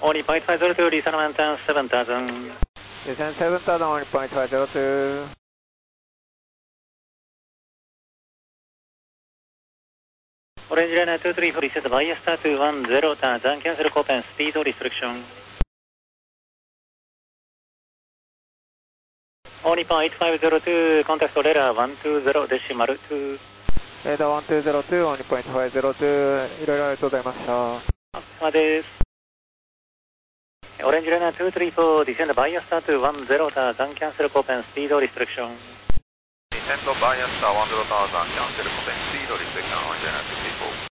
Only.502, descend maintain 7000. Descend 7000, only 0.502. Orange Liner 234, reset bias star 210,000, cancel open speed restriction. Only.8502, contact radar 120 decimal 2. Radar 1202, only 0.502、いろいろありがとうございました。 お疲れ様です。Orange Liner 234, descend bias star 210,000, cancel open speed restriction. Descend bias star 100,000, cancel open speed restriction, Orange Liner 234.